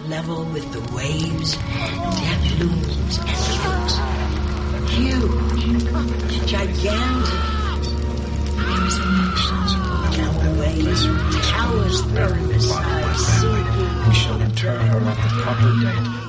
level with the waves, doubloons and hills. Huge, gigantic. There is an ocean down the waves, towers through the sky, sinking. We shall return her at the proper date.